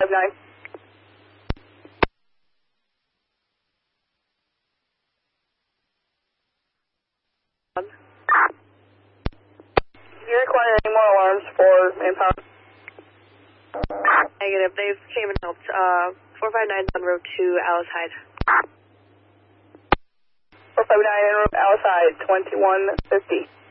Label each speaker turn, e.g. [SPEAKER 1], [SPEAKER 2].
[SPEAKER 1] 459. Do you require any more alarms for manpower?
[SPEAKER 2] Negative. They've came and helped. 459 on road to Alice Hyde.
[SPEAKER 1] 459 en route Alice Hyde, 2150.